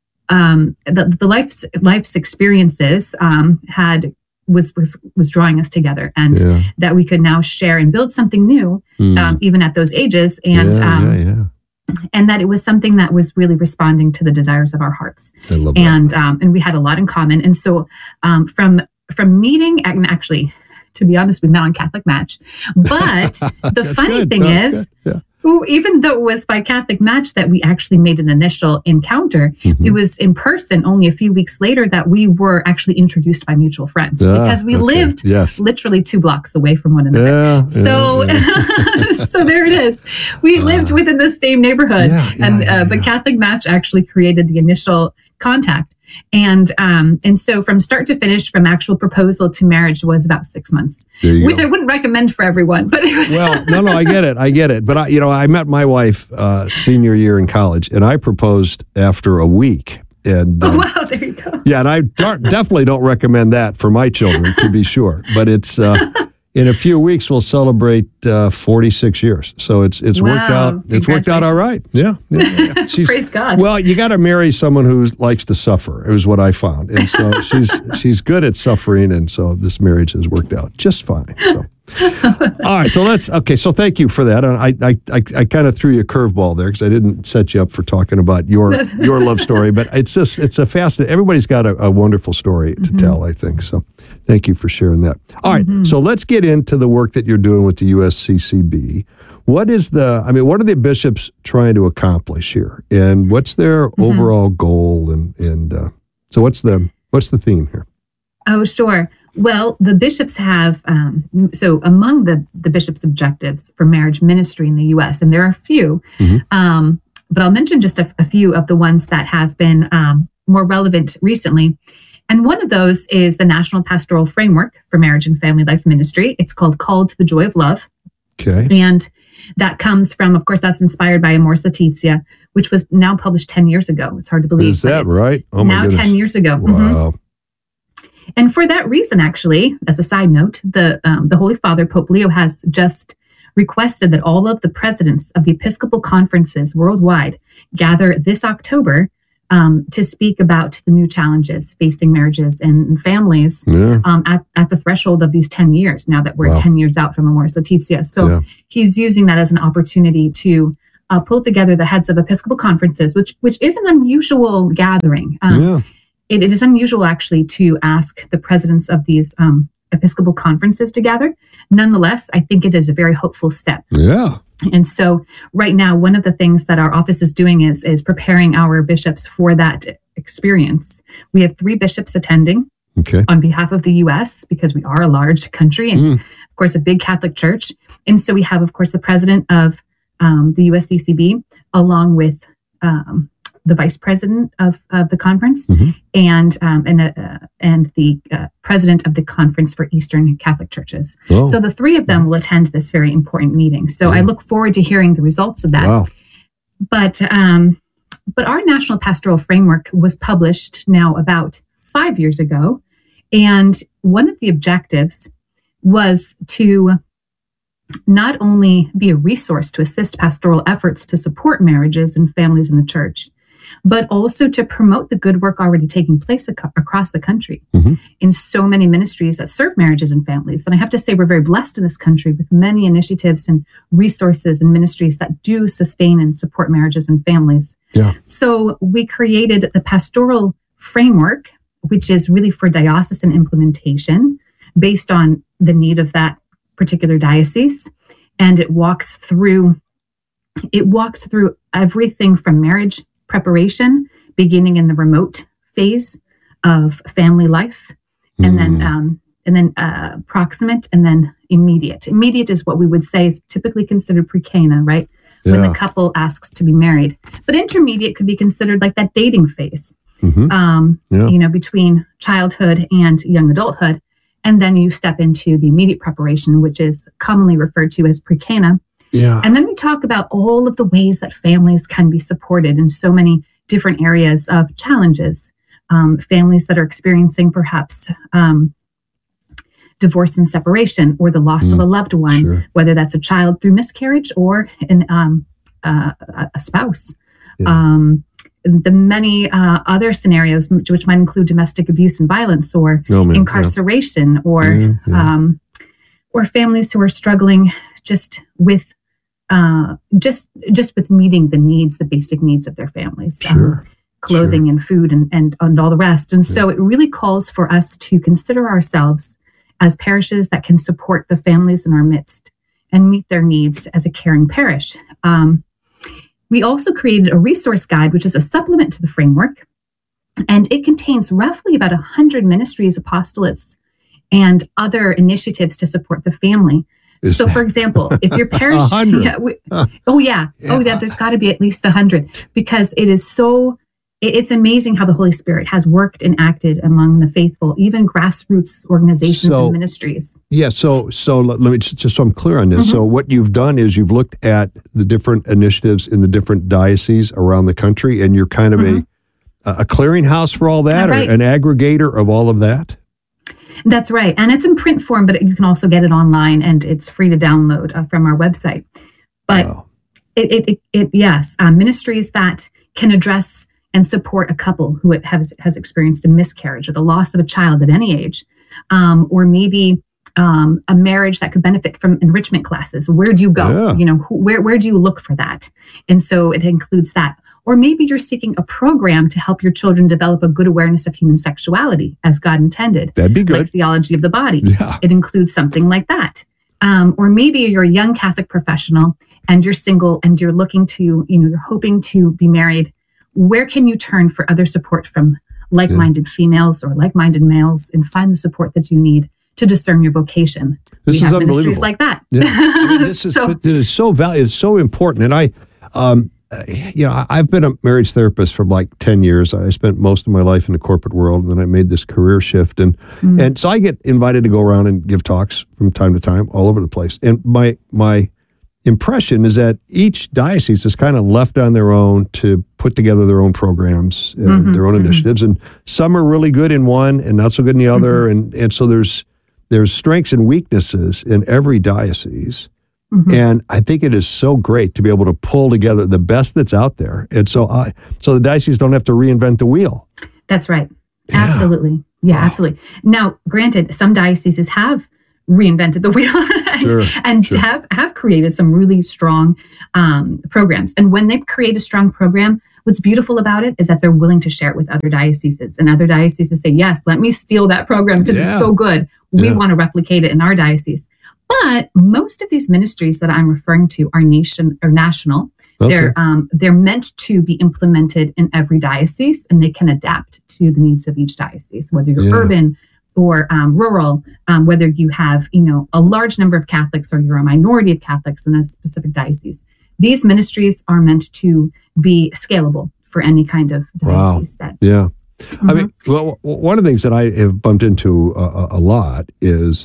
um, the, the life's life's experiences um, had was was was drawing us together, and Yeah. that we could now share and build something new, Mm. um, even at those ages, and yeah, um, yeah, yeah. and that it was something that was really responding to the desires of our hearts, I love that. and um, and we had a lot in common. And so um, from from meeting, and actually, to be honest, we met on Catholic Match, but the That's funny good. thing That's is. good. Yeah. Ooh, even though it was by Catholic Match that we actually made an initial encounter, Mhm. it was in person only a few weeks later that we were actually introduced by mutual friends, Ah, because we okay. lived Yes. literally two blocks away from one another. Yeah. So, yeah, so there it is. We lived within the same neighborhood, Yeah, yeah, and yeah, uh, but yeah. Catholic Match actually created the initial contact, and um, and so from start to finish, from actual proposal to marriage, was about six months, There you which go. I wouldn't recommend for everyone, but it was. Well, no, no, I get it. I get it. But I, you know, I met my wife uh, senior year in college, and I proposed after a week. And um, Wow, there you go. yeah, and I don't, definitely don't recommend that for my children, to be sure. But it's uh, in a few weeks we'll celebrate uh, forty-six years, so it's it's worked Wow, out. It's worked out all right. Yeah, yeah, yeah. She's- Praise God. Well, you got to marry someone who likes to suffer. Is what I found, and so she's she's good at suffering, and so this marriage has worked out just fine. So. All right, so let's okay. So thank you for that. And I I I, I kind of threw you a curveball there because I didn't set you up for talking about your your love story, but it's just it's a fascinating. Everybody's got a, a wonderful story to tell, I think. So thank you for sharing that. All right, so let's get into the work that you're doing with the U S C C B. What is the? I mean, what are the bishops trying to accomplish here, and what's their overall goal? And and uh, so what's the what's the theme here? Oh, sure. Well, the bishops have, um, so among the, the bishops' objectives for marriage ministry in the U S, and there are a few, Mhm. um, but I'll mention just a, a few of the ones that have been um, more relevant recently. And one of those is the National Pastoral Framework for Marriage and Family Life Ministry. It's called Called to the Joy of Love. Okay. And that comes from, of course, that's inspired by Amor Laetitia, which was now published ten years ago. It's hard to believe. Is but that it's right? Oh my now goodness. ten years ago. Mhm. Wow. And for that reason, actually, as a side note, the um, the Holy Father, Pope Leo, has just requested that all of the presidents of the Episcopal conferences worldwide gather this October um, to speak about the new challenges facing marriages and families Yeah. um, at, at the threshold of these ten years, now that we're Wow. ten years out from Amoris Laetitia. So Yeah. he's using that as an opportunity to uh, pull together the heads of Episcopal conferences, which which is an unusual gathering. Um, Yeah. it, it is unusual, actually, to ask the presidents of these um, Episcopal conferences to gather. Nonetheless, I think it is a very hopeful step. Yeah. And so right now, one of the things that our office is doing is, is preparing our bishops for that experience. We have three bishops attending Okay. on behalf of the U S because we are a large country and, Mm. of course, a big Catholic church. And so we have, of course, the president of um, the U S C C B, along with um, the vice president of, of the conference Mhm. and um, and, uh, and the uh, president of the Conference for Eastern Catholic Churches. Oh. So the three of them will attend this very important meeting. So I look forward to hearing the results of that. Wow. But um, but our national pastoral framework was published now about five years ago, and one of the objectives was to not only be a resource to assist pastoral efforts to support marriages and families in the church, but also to promote the good work already taking place ac- across the country Mhm. in so many ministries that serve marriages and families. And I have to say, we're very blessed in this country with many initiatives and resources and ministries that do sustain and support marriages and families. Yeah. So we created the pastoral framework, which is really for diocesan implementation based on the need of that particular diocese. And it walks through, it walks through everything from marriage preparation, beginning in the remote phase of family life, and then um, and then uh, proximate, and then immediate. Immediate is what we would say is typically considered pre-Cana, right? When Yeah. the couple asks to be married. But intermediate could be considered like that dating phase, Mhm. um, Yeah. you know, between childhood and young adulthood. And then you step into the immediate preparation, which is commonly referred to as pre-Cana. Yeah. And then we talk about all of the ways that families can be supported in so many different areas of challenges. Um, families that are experiencing perhaps um, divorce and separation, or the loss of a loved one, sure. whether that's a child through miscarriage or an, um, uh, a a spouse. Um, the many uh, other scenarios, which, which might include domestic abuse and violence, or Oh, man, yeah. incarceration, or Yeah, yeah. Um, or families who are struggling just with uh, just just with meeting the needs, the basic needs of their families, Sure. um, clothing and food and, and and all the rest. And so it really calls for us to consider ourselves as parishes that can support the families in our midst and meet their needs as a caring parish. Um, we also created a resource guide, which is a supplement to the framework, and it contains roughly about one hundred ministries, apostolates, and other initiatives to support the family. Is So, for example, if your parish, A hundred? yeah, we, oh yeah, oh yeah, there's got to be at least a hundred, because it is so. it- It's amazing how the Holy Spirit has worked and acted among the faithful, even grassroots organizations So- and ministries. Yeah, so so let, let me just, just so I'm clear on this. Mm-hmm. So what you've done is you've looked at the different initiatives in the different dioceses around the country, and you're kind of a a clearinghouse for all that, Right. or an aggregator of all of that. That's right, and it's in print form, but you can also get it online, and it's free to download uh, from our website. But it, it, it, it, yes, um, ministries that can address and support a couple who has has experienced a miscarriage or the loss of a child at any age, um, or maybe um, a marriage that could benefit from enrichment classes. Where do you go? Yeah. You know, who, where where do you look for that? And so it includes that. Or maybe you're seeking a program to help your children develop a good awareness of human sexuality as God intended. That'd be good. Like theology of the body. Yeah. It includes something like that. Um, or maybe you're a young Catholic professional and you're single and you're looking to, you know, you're hoping to be married. Where can you turn for other support from like-minded females or like-minded males, and find the support that you need to discern your vocation? This we is have ministries unbelievable. like that. Yeah. I mean, this is So- it is so valuable. It's so important. And I, um, uh, you know, I- I've been a marriage therapist for like ten years. I spent most of my life in the corporate world, and then I made this career shift. And Mm. and so I get invited to go around and give talks from time to time all over the place. And my my impression is that each diocese is kind of left on their own to put together their own programs and Mhm, their own mhm. initiatives. And some are really good in one and not so good in the other. And and so there's there's strengths and weaknesses in every diocese. Mm-hmm. And I think it is so great to be able to pull together the best that's out there. And so I, so the dioceses don't have to reinvent the wheel. That's right. Yeah. Absolutely. Yeah, wow. Absolutely. Now, granted, some dioceses have reinvented the wheel and, sure, and sure. have, have created some really strong um, programs. And when they create a strong program, what's beautiful about it is that they're willing to share it with other dioceses, and other dioceses say, yes, let me steal that program because yeah. it's so good. We yeah. want to replicate it in our diocese. But most of these ministries that I'm referring to are nation or national. Okay. They're um, they're meant to be implemented in every diocese, and they can adapt to the needs of each diocese, whether you're yeah. urban or um, rural, um, whether you have you know a large number of Catholics or you're a minority of Catholics in a specific diocese. These ministries are meant to be scalable for any kind of diocese. Wow. That yeah, mm-hmm. I mean, well, one of the things that I have bumped into a, a lot is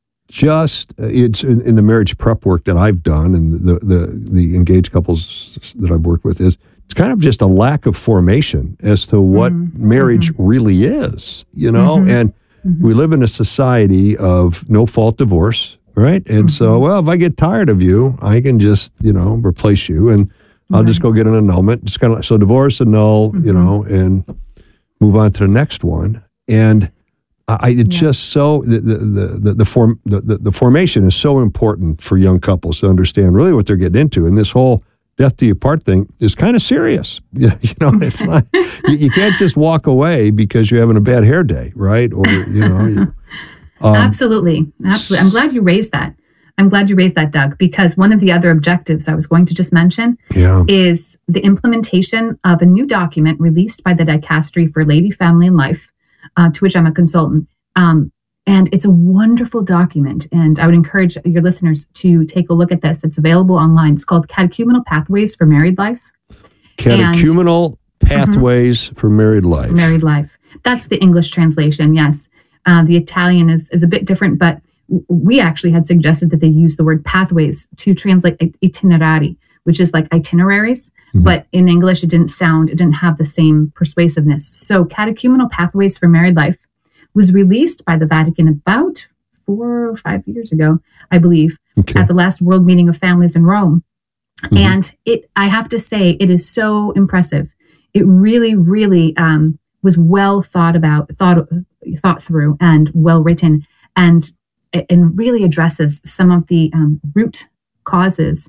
just it's in, in the marriage prep work that I've done, and the, the the engaged couples that I've worked with, is it's kind of just a lack of formation as to what mm-hmm. marriage mm-hmm. really is, you know. Mm-hmm. And mm-hmm. we live in a society of no fault divorce, right? And mm-hmm. so, well, if I get tired of you, I can just you know replace you, and I'll right. just go get an annulment. Just kind of so divorce, annul, mm-hmm. you know, and move on to the next one. And I, it's yeah. just so the the the the, the form the, the, the formation is so important for young couples to understand really what they're getting into, and this whole death do you part thing is kind of serious. You know, it's not you, you can't just walk away because you're having a bad hair day, right? Or you know, you, um, absolutely, absolutely. I'm glad you raised that. I'm glad you raised that, Doug, because one of the other objectives I was going to just mention yeah. is the implementation of a new document released by the Dicastery for Laity, Family, and Life. Uh, to which I'm a consultant. Um, and it's a wonderful document. And I would encourage your listeners to take a look at this. It's available online. It's called Catechumenal Pathways for Married Life. Catechumenal and, Pathways mm-hmm. for Married Life. Married Life. That's the English translation, yes. Uh, the Italian is, is a bit different, but we actually had suggested that they use the word pathways to translate itinerari, which is like itineraries. Mm-hmm. But in English, it didn't sound, it didn't have the same persuasiveness. So Catechumenal Pathways for Married Life was released by the Vatican about four or five years ago, I believe, okay. at the last World Meeting of Families in Rome. Mm-hmm. And it, I have to say, it is so impressive. It really, really um, was well thought about, thought thought through, and well written, and and really addresses some of the um, root causes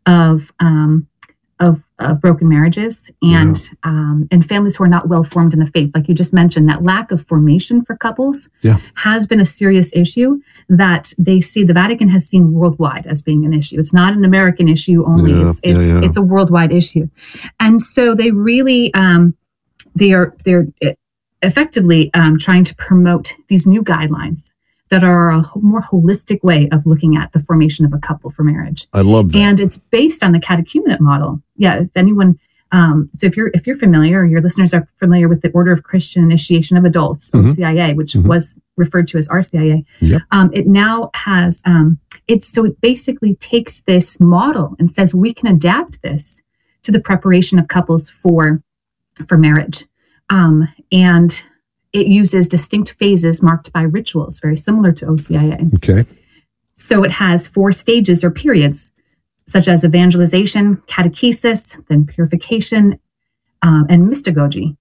of um, Of, of broken marriages and yeah. um, and families who are not well formed in the faith. Like you just mentioned, that lack of formation for couples yeah. has been a serious issue that they see, the Vatican has seen worldwide as being an issue. It's not an American issue only. Yeah, it's it's, yeah, yeah. it's a worldwide issue. And so they really, um, they are, they're effectively um, trying to promote these new guidelines that are a more holistic way of looking at the formation of a couple for marriage. I love that. And it's based on the catechumenate model. Yeah, if anyone, um, so if you're if you're familiar, or your listeners are familiar with the Order of Christian Initiation of Adults, mm-hmm. O C I A, which mm-hmm. was referred to as R C I A, yep. um, it now has, um, it's so it basically takes this model and says we can adapt this to the preparation of couples for, for marriage. Um, and it uses distinct phases marked by rituals, very similar to O C I A. Okay. So it has four stages or periods, such as evangelization, catechesis, then purification, um, and mystagogy.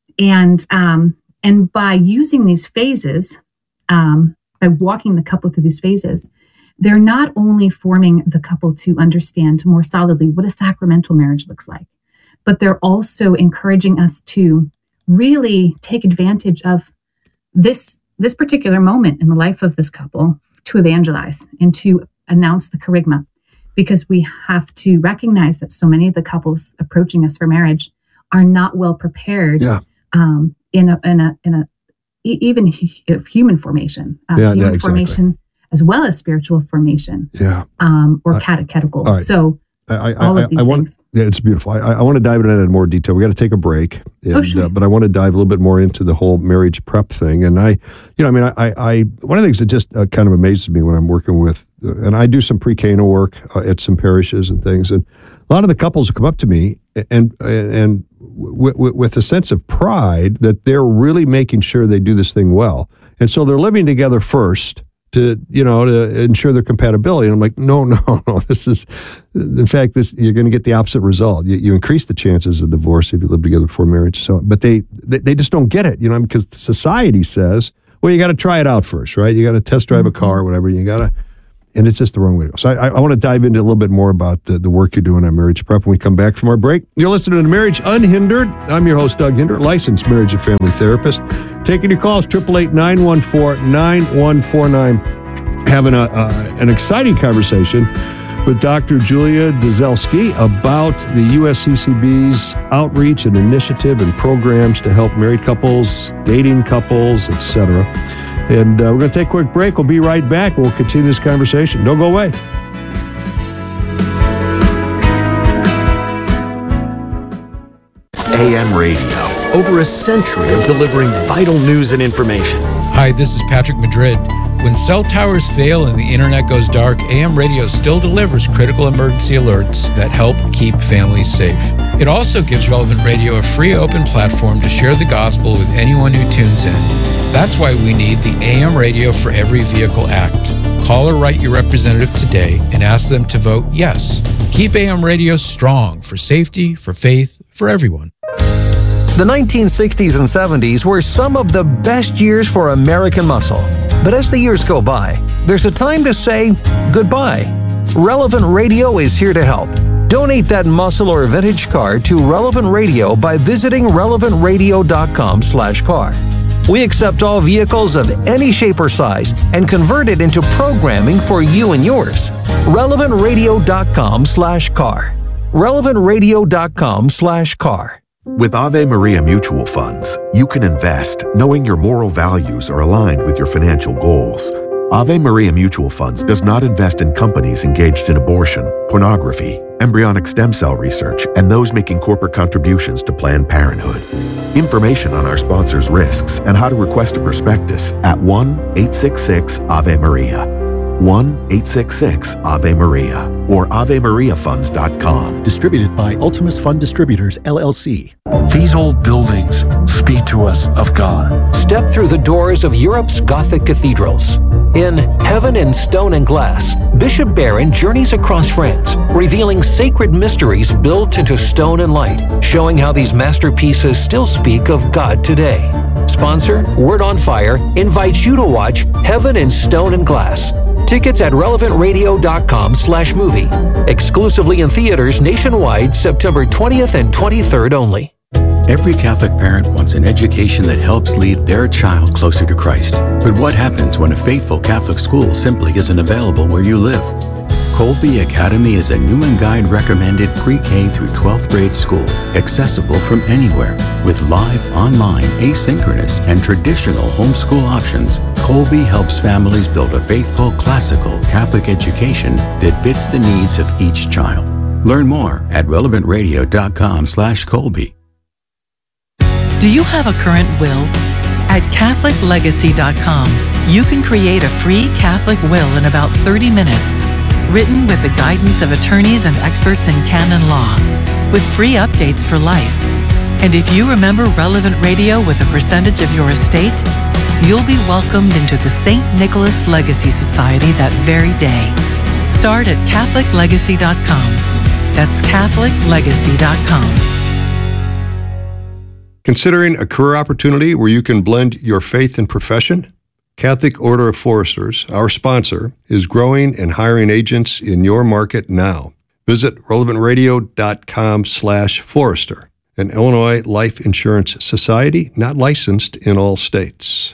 And um, and by using these phases, um, by walking the couple through these phases, they're not only forming the couple to understand more solidly what a sacramental marriage looks like, but they're also encouraging us to really take advantage of this this particular moment in the life of this couple to evangelize and to announce the kerygma, because we have to recognize that so many of the couples approaching us for marriage are not well prepared yeah. um, in a in a in a even human formation, uh, yeah, human yeah, exactly. formation as well as spiritual formation, yeah, um, or I, catechetical. Right. So. I, I, all I, of these I want, things. Yeah, it's beautiful. I, I want to dive into that in more detail. We got to take a break, and, oh, sure. uh, but I want to dive a little bit more into the whole marriage prep thing. And I, you know, I mean, I, I one of the things that just uh, kind of amazes me when I'm working with, uh, and I do some pre-Cana work uh, at some parishes and things, and a lot of the couples come up to me and and, and w- w- with a sense of pride that they're really making sure they do this thing well, and so they're living together first. to, you know, to ensure their compatibility. And I'm like, no, no, no. This is, in fact, this you're going to get the opposite result. You, you increase the chances of divorce if you live together before marriage. So, but they, they, they just don't get it, you know, because society says, well, you got to try it out first, right? You got to test drive a car or whatever. You got to, and it's just the wrong way to go. So I, I want to dive into a little bit more about the, the work you're doing on marriage prep when we come back from our break. You're listening to Marriage Unhindered. I'm your host, Doug Hinder, licensed marriage and family therapist. Taking your calls, eight eight eight, nine one four, nine one four nine. Having a, uh, an exciting conversation with Doctor Julia Dzelski about the U S C C B's outreach and initiative and programs to help married couples, dating couples, et cetera. And uh, we're going to take a quick break. We'll be right back. We'll continue this conversation. Don't go away. A M Radio. Over a century of delivering vital news and information. Hi, this is Patrick Madrid. When cell towers fail and the internet goes dark, A M Radio still delivers critical emergency alerts that help keep families safe. It also gives Relevant Radio a free open platform to share the gospel with anyone who tunes in. That's why we need the A M Radio for Every Vehicle Act. Call or write your representative today and ask them to vote yes. Keep A M Radio strong for safety, for faith, for everyone. The nineteen sixties and seventies were some of the best years for American muscle. But as the years go by, there's a time to say goodbye. Relevant Radio is here to help. Donate that muscle or vintage car to Relevant Radio by visiting relevant radio dot com slash car. We accept all vehicles of any shape or size and convert it into programming for you and yours. relevant radio dot com slash car. relevant radio dot com slash car. With Ave Maria Mutual Funds, you can invest knowing your moral values are aligned with your financial goals. Ave Maria Mutual Funds does not invest in companies engaged in abortion, pornography, embryonic stem cell research, and those making corporate contributions to Planned Parenthood. Information on our sponsors' risks and how to request a prospectus at one eight six six Ave Maria. one eight six six Ave Maria or ave maria funds dot com. Distributed by Ultimus Fund Distributors, L L C. These old buildings speak to us of God. Step through the doors of Europe's Gothic cathedrals. In Heaven in Stone and Glass, Bishop Barron journeys across France, revealing sacred mysteries built into stone and light, showing how these masterpieces still speak of God today. Sponsor, Word on Fire, invites you to watch Heaven in Stone and Glass. Tickets at relevant radio dot com slash movie. Exclusively in theaters nationwide, September twentieth and twenty-third only. Every Catholic parent wants an education that helps lead their child closer to Christ. But what happens when a faithful Catholic school simply isn't available where you live? Colby Academy is a Newman Guide recommended pre-K through twelfth grade school, accessible from anywhere. With live, online, asynchronous, and traditional homeschool options, Colby helps families build a faithful, classical Catholic education that fits the needs of each child. Learn more at relevant radio dot com slash Colby. Do you have a current will? At Catholic Legacy dot com, you can create a free Catholic will in about thirty minutes. Written with the guidance of attorneys and experts in canon law, with free updates for life. And if you remember Relevant Radio with a percentage of your estate, you'll be welcomed into the Saint Nicholas Legacy Society that very day. Start at Catholic Legacy dot com. That's Catholic Legacy dot com. Considering a career opportunity where you can blend your faith and profession? Catholic Order of Foresters, our sponsor, is growing and hiring agents in your market now. Visit relevant radio dot com slash Forester, an Illinois life insurance society not licensed in all states.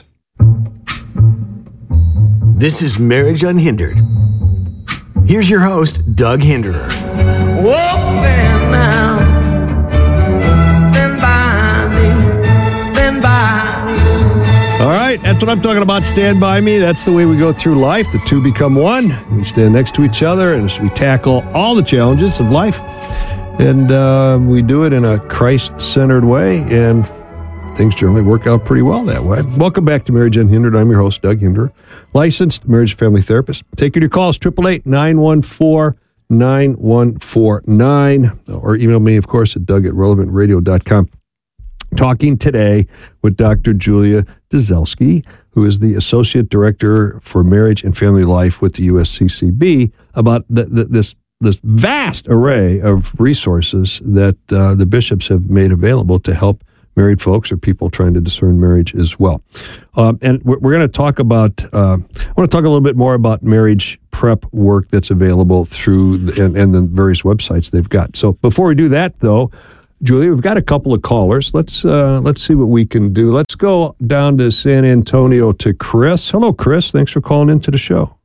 This is Marriage Unhindered. Here's your host, Doug Hinderer. Walk stand now. Stand by me. Stand by me. All right, that's what I'm talking about. Stand by me. That's the way we go through life. The two become one. We stand next to each other and we tackle all the challenges of life. And uh, we do it in a Christ-centered way. And things generally work out pretty well that way. Welcome back to Marriage Unhindered. I'm your host, Doug Hinderer, licensed marriage and family therapist. Taking your calls, eight eight eight, nine one four, nine one four nine, or email me, of course, at doug at relevant radio dot com. Talking today with Doctor Julia Dzelski, who is the Associate Director for Marriage and Family Life with the U S C C B, about the, the, this this vast array of resources that uh, the bishops have made available to help married folks or people trying to discern marriage as well. Um, and we're, we're going to talk about, uh, I want to talk a little bit more about marriage prep work that's available through the, and, and the various websites they've got. So before we do that, though, Julia, we've got a couple of callers. Let's uh, let's see what we can do. Let's go down to San Antonio to Chris. Hello, Chris. Thanks for calling into the show.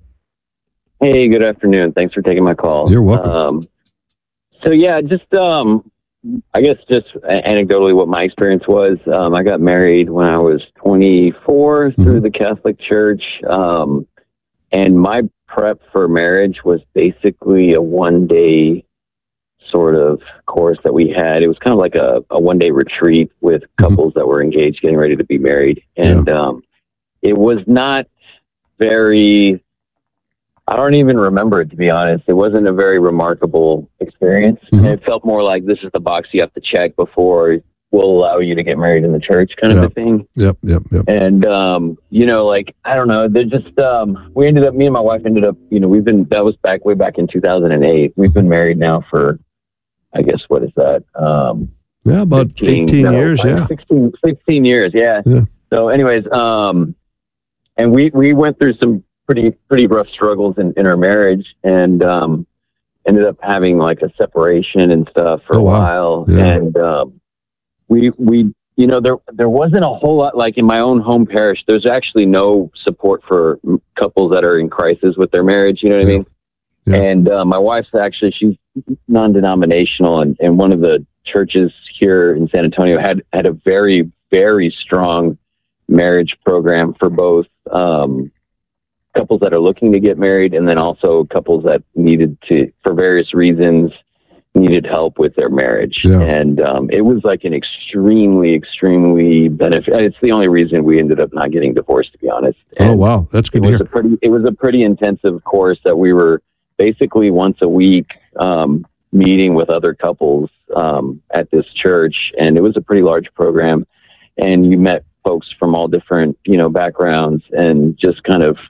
Hey, good afternoon. Thanks for taking my call. You're welcome. Um, so yeah, just um, I guess just anecdotally, what my experience was. Um, I got married when I was twenty-four mm-hmm. through the Catholic Church, um, and my prep for marriage was basically a one-day sort of course that we had. It was kind of like a, a one-day retreat with couples mm-hmm. that were engaged, getting ready to be married, and yeah. um, it was not very. I don't even remember it, to be honest. It wasn't a very remarkable experience. Mm-hmm. It felt more like this is the box you have to check before we'll allow you to get married in the church, kind yep. of a thing. Yep, yep, yep. And, um, you know, like, I don't know. They're just, um, we ended up, me and my wife ended up, you know, we've been, that was back way back in two thousand eight. We've been married now for, I guess, what is that? Um, yeah, about fifteen, eighteen no, years, yeah. sixteen, sixteen years, yeah. yeah. So anyways, um, and we, we went through some pretty pretty rough struggles in, in our marriage, and um, ended up having like a separation and stuff for oh, a wow. while. Yeah. And um, we we you know there there wasn't a whole lot, like in my own home parish. There's actually no support for couples that are in crisis with their marriage. You know what yeah. I mean? Yeah. And uh, my wife's actually she's non-denominational, and, and one of the churches here in San Antonio had had a very very strong marriage program for both. Um, couples that are looking to get married, and then also couples that needed to, for various reasons, needed help with their marriage. Yeah. And um, it was like an extremely, extremely benefit. It's the only reason we ended up not getting divorced, to be honest. And oh, wow. That's good it to was hear. A pretty, it was a pretty intensive course that we were basically once a week um, meeting with other couples um, at this church. And it was a pretty large program. And you met folks from all different, you know, backgrounds, and just kind of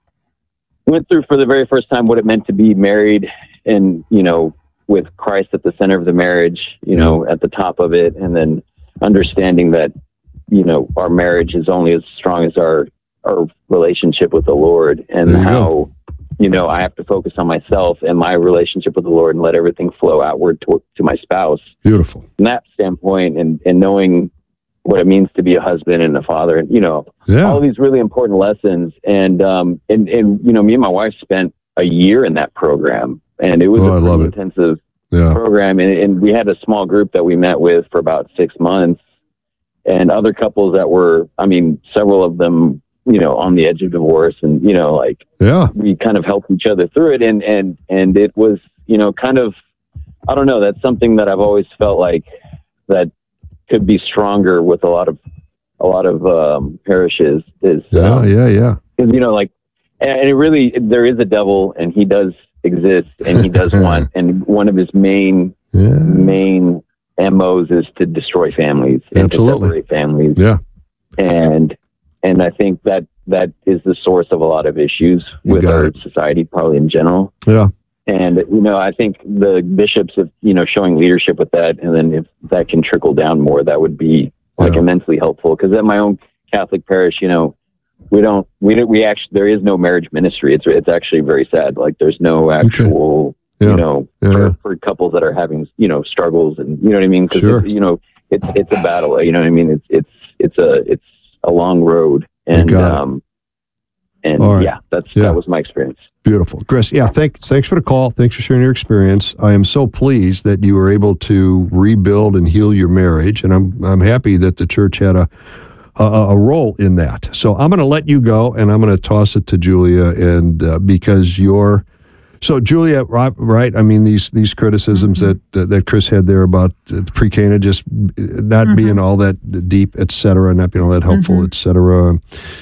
went through for the very first time what it meant to be married, and, you know, with Christ at the center of the marriage, you know, at the top of it. And then understanding that, you know, our marriage is only as strong as our, our relationship with the Lord, and how, go. you know, I have to focus on myself and my relationship with the Lord and let everything flow outward to, to my spouse. Beautiful. From that standpoint, and, and knowing what it means to be a husband and a father, and, you know, yeah. all these really important lessons. And, um, and, and, you know, me and my wife spent a year in that program, and it was oh, a pretty intensive yeah. program. And, and we had a small group that we met with for about six months and other couples that were, I mean, several of them, you know, on the edge of divorce, and, you know, like, yeah, we kind of helped each other through it. And, and, and it was, you know, kind of, I don't know, that's something that I've always felt like that could be stronger with a lot of a lot of um, parishes. Is yeah, um, yeah, yeah. Because, you know, like, and it really, there is a devil, and he does exist, and he does want, and one of his main yeah. main M Os is to destroy families and Absolutely. to separate families. Yeah, and and I think that that is the source of a lot of issues You with got our it. society, probably in general. Yeah. And, you know, I think the bishops, have, you know, showing leadership with that, and then if that can trickle down more, that would be like Yeah. immensely helpful. Because at my own Catholic parish, you know, we don't, we don't, we actually, there is no marriage ministry. It's it's actually very sad. Like, there's no actual, Yeah. you know, Yeah. for, for couples that are having, you know, struggles, and, you know what I mean? Because, Sure. you know, it's it's a battle. You know what I mean? It's it's it's a it's a long road, and got it. um, and All right. yeah, that's Yeah. that was my experience. Beautiful. Chris, yeah, thank, thanks for the call. Thanks for sharing your experience. I am so pleased that you were able to rebuild and heal your marriage, and I'm I'm happy that the church had a a, a role in that. So I'm going to let you go, and I'm going to toss it to Julia, and uh, because you're so Julia, right? right I mean, these these criticisms Mm-hmm. that that Chris had there about uh, pre-Cana just not Mm-hmm. being all that deep, et cetera, not being all that helpful, Mhm. et cetera.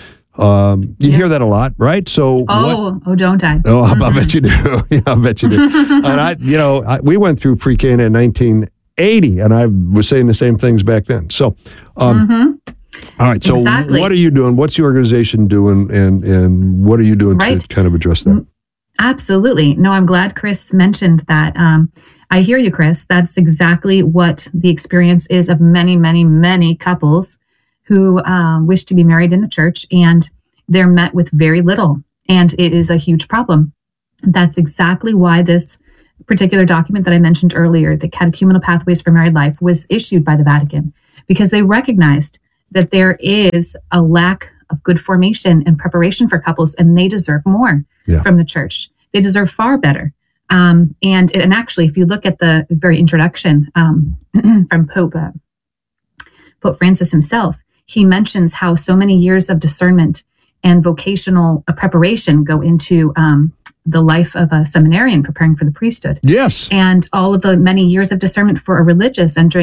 Um, you hear that a lot, right? So what? Oh, oh, don't I? Oh, I bet you do. Yeah, I bet you do. And I, you know, I, we went through pre-Cana in nineteen eighty, and I was saying the same things back then. So, um, Mm-hmm. All right. So Exactly. what are you doing? What's your organization doing? And, and what are you doing Right. to kind of address that? Absolutely. No, I'm glad Chris mentioned that. Um, I hear you, Chris. That's exactly what the experience is of many, many, many couples who uh, wish to be married in the church, and they're met with very little. And it is a huge problem. That's exactly why this particular document that I mentioned earlier, the Catechumenal Pathways for Married Life, was issued by the Vatican, because they recognized that there is a lack of good formation and preparation for couples, and they deserve more Yeah. from the church. They deserve far better. Um, and and actually, if you look at the very introduction um, from Pope uh, Pope Francis himself, he mentions how so many years of discernment and vocational uh, preparation go into um, the life of a seminarian preparing for the priesthood. Yes. And all of the many years of discernment for a religious entering